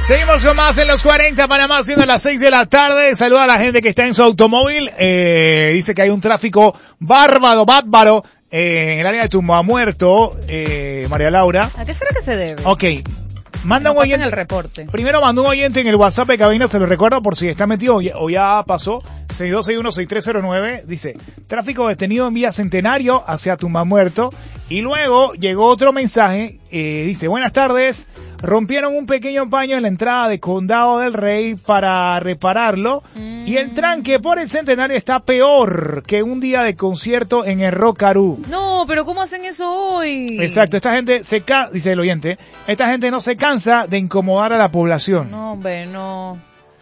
Seguimos con más en los 40 Panamá, siendo las 6 de la tarde. Saluda a la gente que está en su automóvil. Dice que hay un tráfico bárbaro, en el área de Tumbamuerto, María Laura. ¿A qué será que se debe? Ok. Manda un oyente. En el reporte. Primero mandó un oyente en el WhatsApp de cabina, se lo recuerdo por si está metido o ya pasó. 6261-6309. Dice, tráfico detenido en vía Centenario hacia Tumbamuerto. Y luego llegó otro mensaje, dice, buenas tardes. Rompieron un pequeño paño en la entrada de Condado del Rey para repararlo. Y el tranque por el Centenario está peor que un día de concierto en el Rocarú. No, pero ¿cómo hacen eso hoy? Exacto, esta gente dice el oyente, esta gente no se cansa de incomodar a la población. No, hombre, no.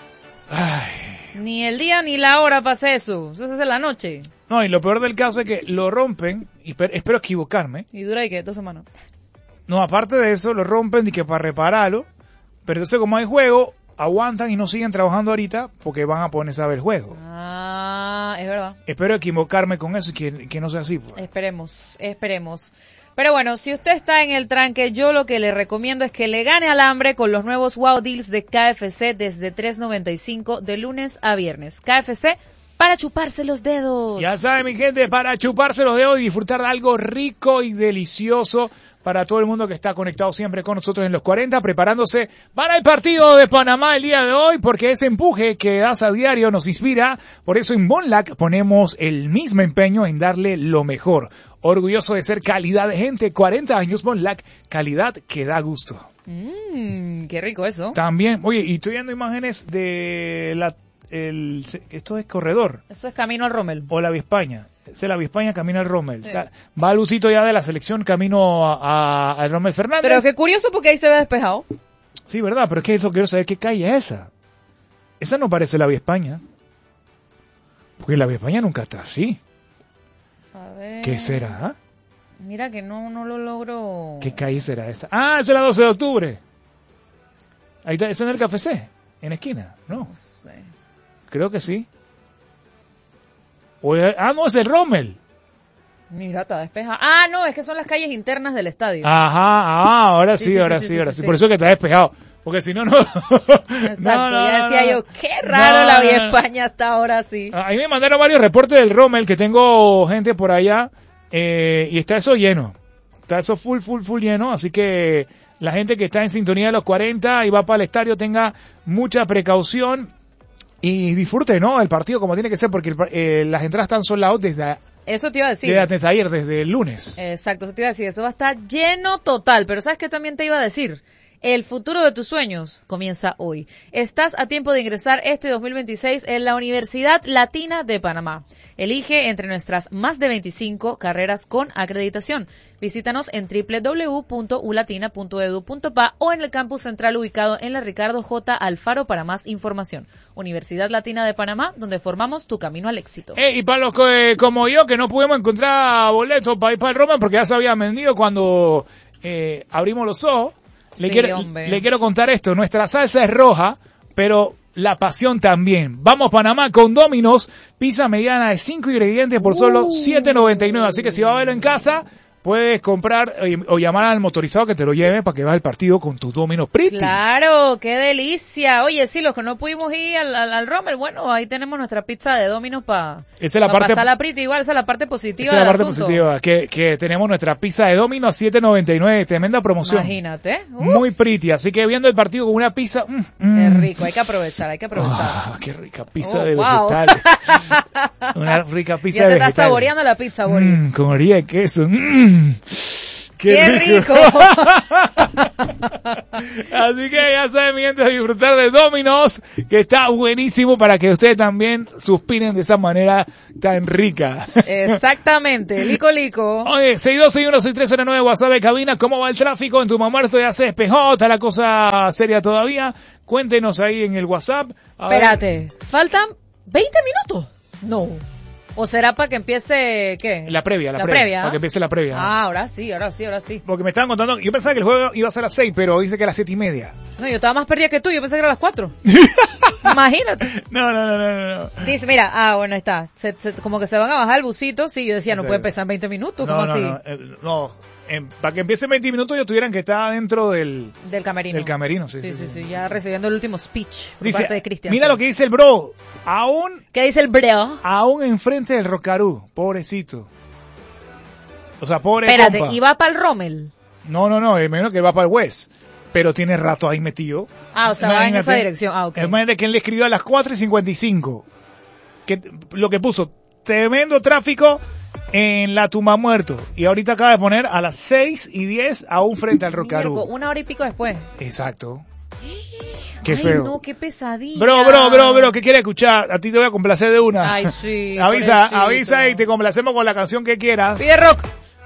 Ay. Ni el día ni la hora pasa eso. Eso se hace en la noche. No, y lo peor del caso es que lo rompen, y espero equivocarme. ¿Y dura y qué? 2 semanas. No, aparte de eso, lo rompen y que para repararlo, pero entonces como hay juego, aguantan y no siguen trabajando ahorita porque van a ponerse a ver el juego. Ah, es verdad. Espero equivocarme con eso y que no sea así. Pues. Esperemos. Pero bueno, si usted está en el tranque, yo lo que le recomiendo es que le gane al hambre con los nuevos Wow Deals de KFC desde $3.95 de lunes a viernes. KFC para chuparse los dedos. Ya saben, mi gente, para chuparse los dedos y disfrutar de algo rico y delicioso para todo el mundo que está conectado siempre con nosotros en los 40, preparándose para el partido de Panamá el día de hoy, porque ese empuje que das a diario nos inspira. Por eso en Bonlac ponemos el mismo empeño en darle lo mejor. Orgulloso de ser calidad de gente, 40 años Bonlac, calidad que da gusto. Qué rico eso. También, oye, y estoy viendo imágenes de esto es corredor. Eso es camino al Rommel. O la Vía España. Es la Vía España, camino al Rommel. Sí. Va Lucito ya de la selección camino al Rommel Fernández. Pero qué curioso porque ahí se ve despejado. Sí, verdad, pero es que eso quiero saber qué calle es esa. Esa no parece la Vía España. Porque la Vía España nunca está así. A ver. ¿Qué será? Mira que no lo logro. ¿Qué calle será esa? Ah, esa es la 12 de octubre. Ahí está, esa es en el Café C, en esquina, ¿no? No sé. Creo que sí. No, es el Rommel. Mira, está despejado. Ah, no, es que son las calles internas del estadio. Ajá, ahora sí. Por eso que está despejado. Porque si no, no. Exacto, ya decía yo, qué raro la Vía España hasta ahora sí. Ahí me mandaron varios reportes del Rommel, que tengo gente por allá, y está eso lleno. Está eso full lleno, así que la gente que está en sintonía de los 40 y va para el estadio tenga mucha precaución y disfrute, ¿no? El partido como tiene que ser, porque las entradas están sold out eso te iba a decir. desde ayer, desde el lunes. Exacto, eso te iba a decir. Eso va a estar lleno total. Pero ¿sabes qué también te iba a decir? El futuro de tus sueños comienza hoy. Estás a tiempo de ingresar este 2026 en la Universidad Latina de Panamá. Elige entre nuestras más de 25 carreras con acreditación. Visítanos en www.ulatina.edu.pa o en el campus central ubicado en la Ricardo J. Alfaro para más información. Universidad Latina de Panamá, donde formamos tu camino al éxito. Y para los que, como yo, que no pudimos encontrar boletos para ir para el Rommel porque ya se habían vendido cuando abrimos los ojos. Le quiero contar esto, nuestra salsa es roja, pero la pasión también. Vamos Panamá con Domino's, pizza mediana de 5 ingredientes por solo $7.99, así que si va a verlo en casa, puedes comprar o llamar al motorizado que te lo lleve para que vayas al partido con tu Domino's Pretty. Claro, qué delicia. Oye, sí, los que no pudimos ir al Rommel, bueno, ahí tenemos nuestra pizza de Domino's para pasar la Pretty. Igual, esa es la parte positiva del asunto. Esa es la parte positiva, que tenemos nuestra pizza de Domino's a $7.99, tremenda promoción. Imagínate. Muy pretty, así que viendo el partido con una pizza. Qué rico, hay que aprovechar. Qué rica pizza de vegetales. Una rica pizza de vegetales. Ya te estás saboreando la pizza, Boris. Con orilla de queso. ¡Qué rico! Así que ya saben, mientras disfrutar de Domino's, que está buenísimo para que ustedes también suspiren de esa manera tan rica. Exactamente, lico. Oye, 6261-6309 WhatsApp de cabina, ¿cómo va el tráfico? En Tumbamuerto ya se despejó, está la cosa seria todavía. Cuéntenos ahí en el WhatsApp. Espérate, faltan 20 minutos. No. ¿O será para que empiece, qué? La previa. Para que empiece la previa. Ah, ahora sí. Porque me estaban contando, yo pensaba que el juego iba a ser a las 6, pero dice que a las 7:30. No, yo estaba más perdida que tú, yo pensé que era a las 4. Imagínate. No. Dice, mira, bueno, ahí está. Como que se van a bajar el busito, sí, yo decía, no puede empezar en 20 minutos, ¿cómo así? No, para que empiece 20 minutos ellos tuvieran que estar dentro del camerino. Del camerino, sí, ya recibiendo el último speech por parte de Cristian. Mira lo que dice el bro. ¿Qué dice el bro? Aún enfrente del Rocarú, pobrecito. O sea, pobre Espérate, compa. ¿y va para el Rommel? No, es menos que va para el West. Pero tiene rato ahí metido. O sea, va en esa dirección. Ok. Imagínate que él le escribió a las 4:55. Lo que puso, tremendo tráfico en la tumba muerto. Y ahorita acaba de poner a las 6:10 aún frente al Rocarú. 1 hora y pico después. Exacto. Qué feo. No, qué pesadilla. Bro, ¿qué quieres escuchar? A ti te voy a complacer de una. Ay, sí. avisa y te complacemos con la canción que quieras. Pide rock.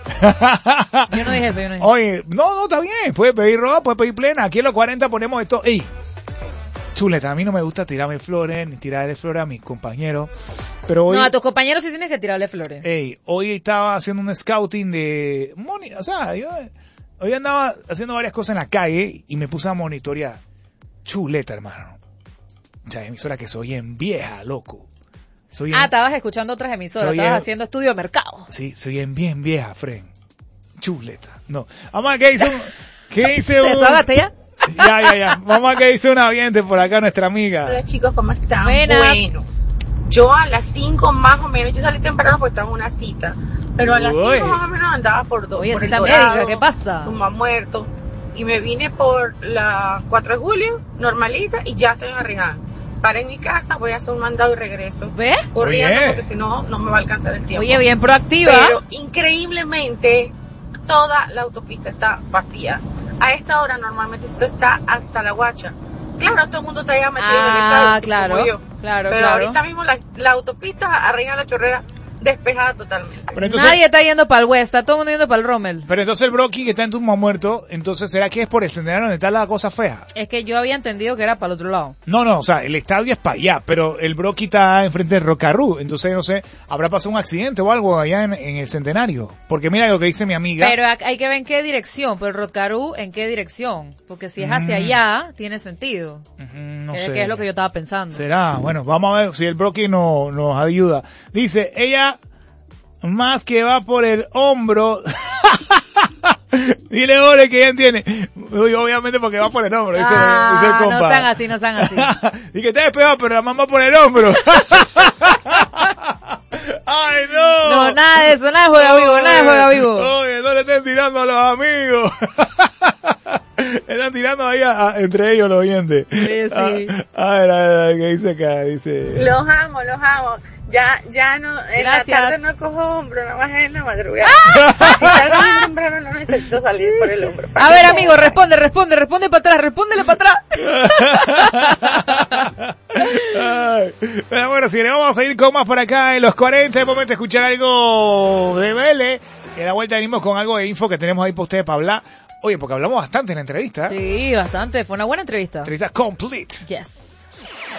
Yo no dije eso. Oye, no, está bien. Puedes pedir rock, puedes pedir plena. Aquí en los 40 ponemos esto. ¡Ey! Chuleta, a mí no me gusta tirarme flores, ni tirarle flores a mis compañeros. Pero hoy, no, a tus compañeros sí tienes que tirarle flores. Hoy estaba haciendo un scouting de... O sea, hoy andaba haciendo varias cosas en la calle y me puse a monitorear. Chuleta, hermano. O sea, emisora que soy en vieja, loco. Estabas escuchando otras emisoras, estabas haciendo estudio de mercado. Sí, soy en bien vieja, Fren. Chuleta. No. Vamos a ¿qué hice ¿Te desagaste ya? Ya. Vamos a que dice un ambiente por acá nuestra amiga. Hola chicos, ¿cómo están? Buenas. Bueno, yo a las 5 más o menos, yo salí temprano porque estaba en una cita, pero a las 5 más o menos andaba por dos. Oye, por cita el Dorado, médica, ¿qué pasa? Tumba Muerto, y me vine por la 4 de julio, normalita, y ya estoy en Arriján. Paré en mi casa, voy a hacer un mandado y regreso. ¿Ves? Corriendo, porque si no, no me va a alcanzar el tiempo. Oye, bien proactiva. Pero increíblemente, toda la autopista está vacía. A esta hora normalmente esto está hasta La Guacha. Claro, todo el mundo está ya metido en el estado, claro, como yo. Claro. Pero ahorita mismo la autopista arriba de la Chorrera despejada totalmente. Pero entonces, nadie está yendo para el West, está todo el mundo yendo para el Rommel. Pero entonces el Brocky que está en tumba muerto, entonces ¿será que es por el centenario donde está la cosa fea? Es que yo había entendido que era para el otro lado. No, o sea, el estadio es para allá, pero el Brocky está enfrente del Rocarú, entonces no sé, ¿habrá pasado un accidente o algo allá en el centenario? Porque mira lo que dice mi amiga. Pero hay que ver en qué dirección, pero el Rocarú en qué dirección, porque si es hacia allá, tiene sentido. No sé. Que es lo que yo estaba pensando. Será, bueno, vamos a ver si el Brocky nos ayuda. Dice, ella más que va por el hombro. Dile, Ore, que ella entiende. Obviamente porque va por el hombro, dice el compa. No sean así. Y que está despegado, pero la mamá por el hombro. ¡Ay, no! No, nada de eso, nada de juega vivo. Oye, no le estén tirando a los amigos. Están tirando ahí entre ellos los oyentes. Sí. A ver, ¿qué dice acá? Dice... Los amo. Ya no, en Gracias. la tarde no cojo hombro, nada más en la madrugada. Si salgo muy temprano no necesito salir por el hombro. A ver, amigo, responde para atrás, respóndele para atrás. Pero bueno, si le vamos a ir con más por acá en los 40, es momento de escuchar algo de Vélez. Y a la vuelta venimos con algo de info que tenemos ahí para ustedes para hablar. Oye, porque hablamos bastante en la entrevista. Sí, bastante, fue una buena entrevista. Entrevista complete. Yes.